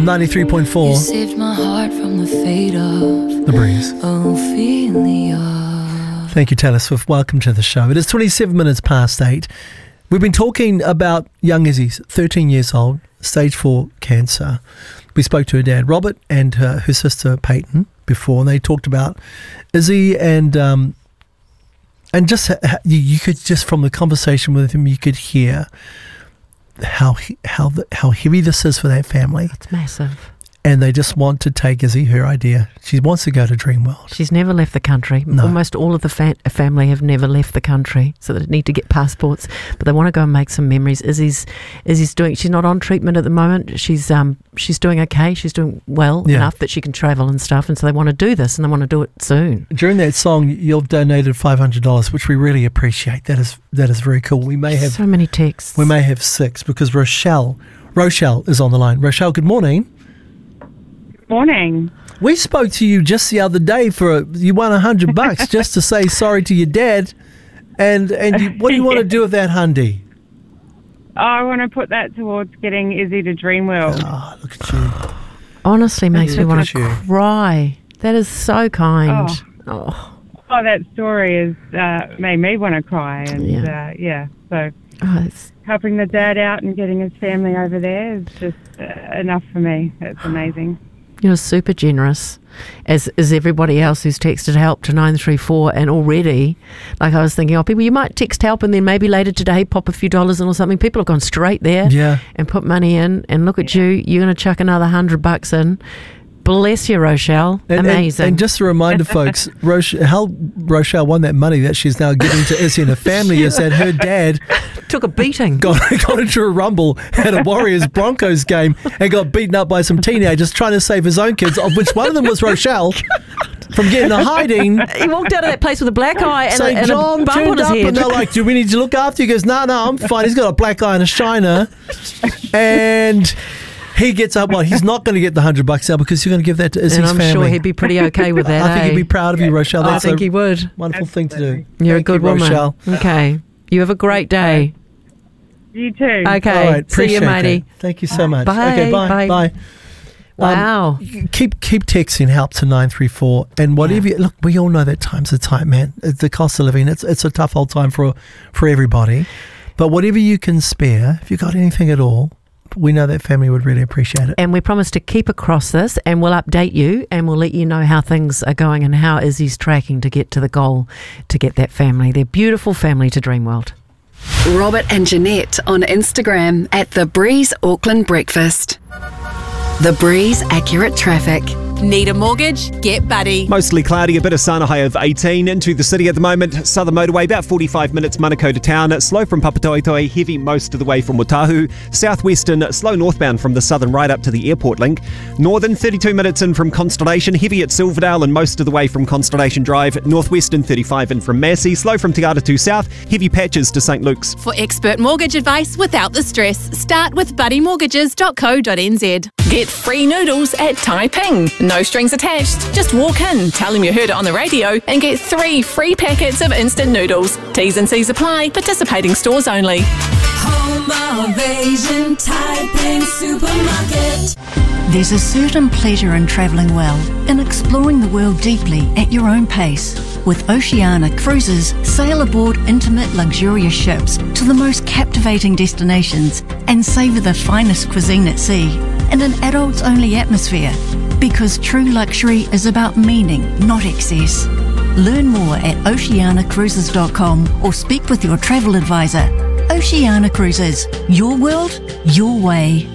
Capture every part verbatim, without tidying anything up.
ninety-three point four. You saved my heart from the fate of The Breeze. Ophelia. Thank you, Taylor Swift. Welcome to the show. It is twenty-seven minutes past eight. We've been talking about young Izzy, thirteen years old, stage four cancer. We spoke to her dad, Robert, and uh, her sister, Peyton, before, and they talked about Izzy and um, and just ha- you, you could just from the conversation with him, you could hear how he, how the, how heavy this is for that family. It's massive. And they just want to take Izzy, her idea. She wants to go to Dreamworld. She's never left the country. No. Almost all of the fa- family have never left the country, so they need to get passports. But they want to go and make some memories. Izzy's, Izzy's doing. She's not on treatment at the moment. She's um she's doing okay. She's doing well Yeah. enough that she can travel and stuff. And so they want to do this, and they want to do it soon. During that song, you've donated five hundred dollars, which we really appreciate. That is that is very cool. We may have So many texts. we may have six because Rochelle Rochelle is on the line. Rochelle, good morning. Morning. We spoke to you just the other day for a, you won a hundred bucks just to say sorry to your dad, and and you, what do you want to do with that hundy? I want to put that towards getting Izzy to Dreamworld. Oh, look at you! Honestly, makes me Look want at to you. cry. That is so kind. Oh, Oh, that story has uh, made me want to cry. And Yeah. yeah, uh, yeah so oh, it's, helping the dad out and getting his family over there is just uh, enough for me. It's amazing. you're super generous, as is everybody else who's texted help to nine three four. And already, like I was thinking, oh, people, you might text help and then maybe later today pop a few dollars in or something. People have gone straight there Yeah. and put money in. And look at you, you're going to chuck another hundred bucks in. Bless you, Rochelle. And, and- Amazing. And, just a reminder, folks, Roche, how Rochelle won that money that she's now giving to Izzy and the family is that her dad took a beating. got, got into a rumble at a Warriors Broncos game and got beaten up by some teenagers trying to save his own kids, of which one of them was Rochelle, from getting a hiding. He walked out of that place with a black eye and, a, Saint and John a bump on turned his up head. and they're like, do we need to look after you? He goes, no, no, I'm fine. He's got a black eye and a shiner. And he gets up, well, he's not going to get the hundred bucks now because you're going to give that to Izzy's and I'm family. sure he'd be pretty okay with that. I think eh? he'd be proud of you, Rochelle. I That's think a he would. wonderful thing to do. You're Thank a good you, woman. Rochelle. Okay. You have a great day. You too. Okay. All right, See you, appreciate matey. that. Thank you so much. Bye, Okay, bye. bye. Bye. Wow. Um, keep keep texting help to nine three four and whatever. You, look, we all know that times are tight, man. It's the cost of living. It's it's a tough old time for for everybody. But whatever you can spare, if you got anything at all, we know that family would really appreciate it. And we promise to keep across this, and we'll update you, and we'll let you know how things are going and how Izzy's tracking to get to the goal, to get that family, their beautiful family, to Dreamworld. Robert and Jeanette on Instagram at The Breeze Auckland Breakfast. The Breeze Accurate Traffic. Need a mortgage? Get Buddy. Mostly cloudy, a bit of sun, a high of eighteen. Into the city at the moment, Southern Motorway, about forty-five minutes, Manukau to town. Slow from Papatoetoe, heavy most of the way from Watahu. Southwestern, slow northbound from the southern right up to the airport link. Northern, thirty-two minutes in from Constellation, heavy at Silverdale and most of the way from Constellation Drive. Northwestern, thirty-five in from Massey, slow from Te Atatū South, heavy patches to Saint Luke's. For expert mortgage advice without the stress, start with buddy mortgages dot co dot n z. Get free noodles at Taiping. No strings attached. Just walk in, tell them you heard it on the radio, and get three free packets of instant noodles. T's and C's apply. Participating stores only. Home of Asian Taiping Supermarket. There's a certain pleasure in travelling well, in exploring the world deeply at your own pace. With Oceania Cruises, sail aboard intimate, luxurious ships to the most captivating destinations and savour the finest cuisine at sea in an adults-only atmosphere. Because true luxury is about meaning, not excess. Learn more at oceania cruises dot com or speak with your travel advisor. Oceania Cruises, your world, your way.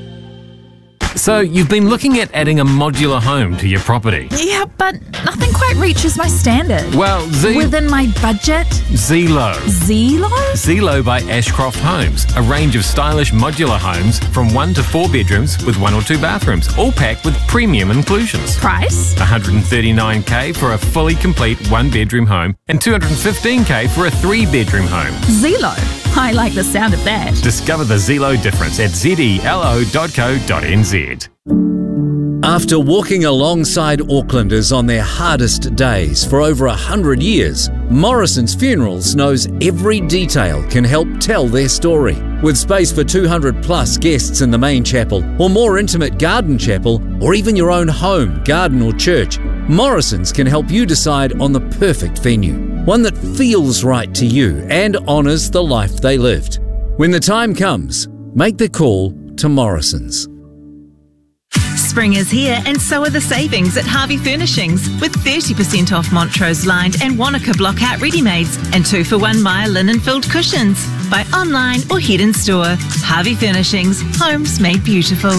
So you've been looking at adding a modular home to your property. Yeah, but nothing quite reaches my standard. Well, Z- Within my budget? Zelo. Zelo? Zelo by Ashcroft Homes, a range of stylish modular homes from one to four bedrooms with one or two bathrooms, all packed with premium inclusions. Price? one hundred thirty-nine thousand dollars for a fully complete one-bedroom home and two hundred fifteen thousand dollars for a three-bedroom home. Zelo. I like the sound of that. Discover the Zelo difference at zelo dot co dot n z. After walking alongside Aucklanders on their hardest days for over a hundred years, Morrison's Funerals knows every detail can help tell their story. With space for two hundred plus guests in the main chapel, or more intimate garden chapel, or even your own home, garden or church, Morrison's can help you decide on the perfect venue, one that feels right to you and honours the life they lived. When the time comes, make the call to Morrison's. Spring is here and so are the savings at Harvey Furnishings with thirty percent off Montrose lined and Wanaka block-out ready-mades and two for one Maya linen-filled cushions. Buy online or head in store. Harvey Furnishings, homes made beautiful.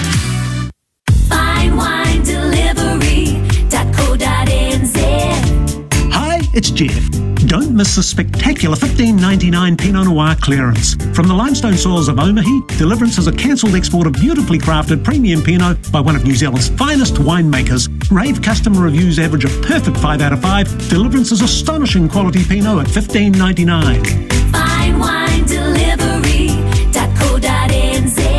Fine wine delivery dot co dot n z. Hi, it's Jeff. Don't miss the spectacular fifteen ninety-nine Pinot Noir clearance. From the limestone soils of Omahi, Deliverance is a cancelled export of beautifully crafted premium Pinot by one of New Zealand's finest winemakers. Rave customer reviews average a perfect five out of five. Deliverance's astonishing quality Pinot at fifteen ninety-nine. Fine wine delivery dot co dot n z.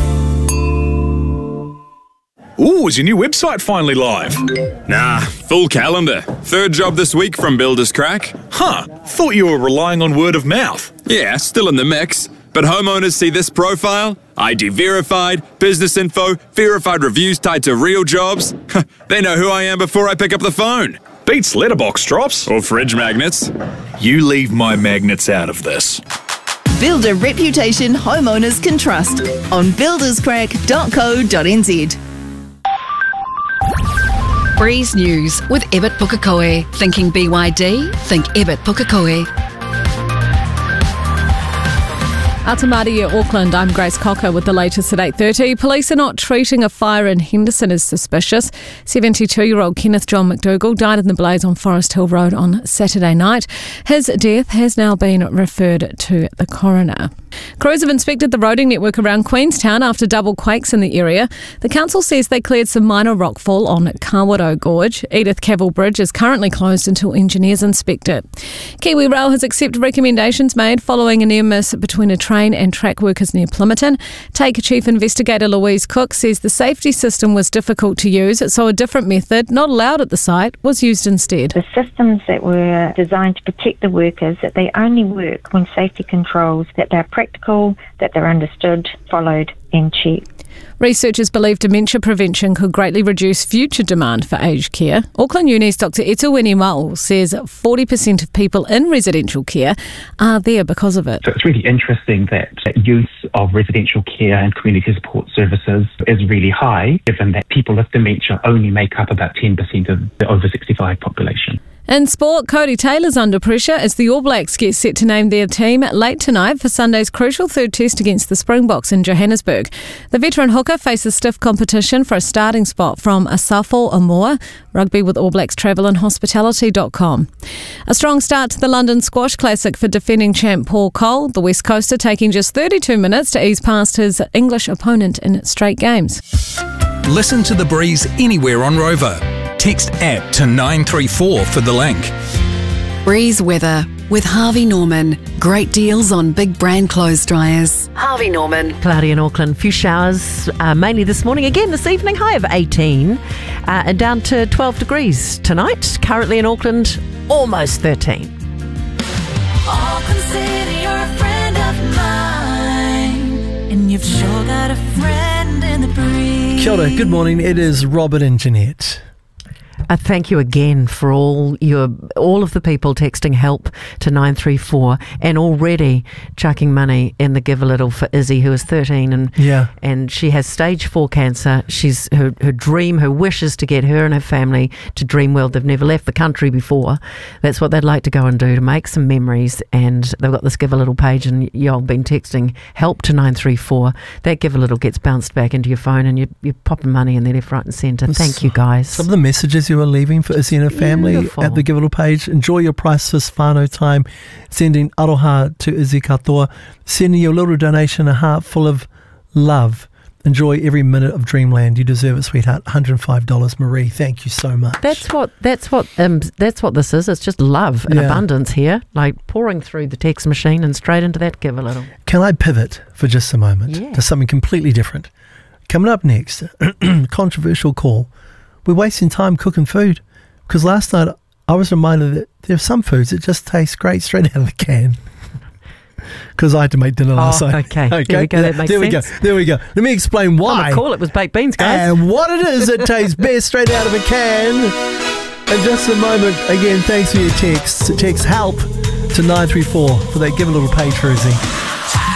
Ooh, is your new website finally live? Nah, full calendar. Third job this week from Builders Crack. Huh, thought you were relying on word of mouth. Yeah, still in the mix. But homeowners see this profile, I D verified, business info, verified reviews tied to real jobs. They know who I am before I pick up the phone. Beats letterbox drops. Or fridge magnets. You leave my magnets out of this. Build a reputation homeowners can trust on builders crack dot co dot n z. Breeze News with Ebert Pukekohe. Thinking B Y D? Think Ebert Pukekohe. Atamati, Auckland, I'm Grace Cocker with the latest at eight thirty. Police are not treating a fire in Henderson as suspicious. seventy-two-year-old Kenneth John McDougall died in the blaze on Forest Hill Road on Saturday night. His death has now been referred to the coroner. Crews have inspected the roading network around Queenstown after double quakes in the area. The council says they cleared some minor rockfall on Kawarau Gorge. Edith Cavell Bridge is currently closed until engineers inspect it. Kiwi Rail has accepted recommendations made following a near miss between a train and track workers near Plimmerton. Take Chief Investigator Louise Cook says the safety system was difficult to use, so a different method, not allowed at the site, was used instead. The systems that were designed to protect the workers, that they only work when safety controls, that they're practical, that they're understood, followed and checked. Researchers believe dementia prevention could greatly reduce future demand for aged care. Auckland Uni's Doctor Etuwini Ma'u says forty percent of people in residential care are there because of it. So it's really interesting that use of residential care and community support services is really high, given that people with dementia only make up about ten percent of the over sixty-five population. In sport, Cody Taylor's under pressure as the All Blacks get set to name their team late tonight for Sunday's crucial third test against the Springboks in Johannesburg. The veteran hooker faces stiff competition for a starting spot from Asafo Amoa. Rugby with All Blacks travel and hospitality dot com. A strong start to the London Squash Classic for defending champ Paul Cole. The West Coaster taking just thirty-two minutes to ease past his English opponent in straight games. Listen to The Breeze anywhere on Rover. Text app to nine three four for the link. Breeze weather with Harvey Norman. Great deals on big brand clothes dryers. Harvey Norman. Cloudy in Auckland. Few showers, uh, mainly this morning. Again this evening, high of eighteen. Uh, and down to twelve degrees tonight. Currently in Auckland, almost thirteen. Auckland City, you're a friend of mine, and you've sure got a friend in the breeze. Kia ora, good morning. It is Robert and Jeanette. Uh, thank you again for all your all of the people texting help to nine three four and already chucking money in the Give a Little for Izzy, who is thirteen and yeah. and she has stage four cancer. She's her, her dream, her wish is to get her and her family to Dreamworld. They've never left the country before. That's what they'd like to go and do, to make some memories. And they've got this Give a Little page, and y'all been texting help to nine three four. That Give a Little gets bounced back into your phone, and you, you're popping money in there left, right and centre. Thank you, guys. Some of the messages you were leaving for Izzy and her family Beautiful. At the Give a Little page. Enjoy your priceless whānau time. Sending aroha to Izzy katoa. Sending you a little donation, a heart full of love. Enjoy every minute of Dreamland. You deserve it, sweetheart. one hundred five dollars, Marie. Thank you so much. That's what that's what um that's what this is. It's just love in Yeah. abundance here, like pouring through the text machine and straight into that Give a Little. Can I pivot for just a moment Yeah. to something completely different? Coming up next, controversial call. We're wasting time cooking food because last night I was reminded that there are some foods that just taste great straight out of the can. Because I had to make dinner last Oh, night. okay. There we go. That makes there we sense. go. There we go. Let me explain why. I'm call it was baked beans, guys. And what it is that tastes best straight out of a can. In just a moment, again, thanks for your texts. Text HELP to nine three four for that Give a Little Page Rosie.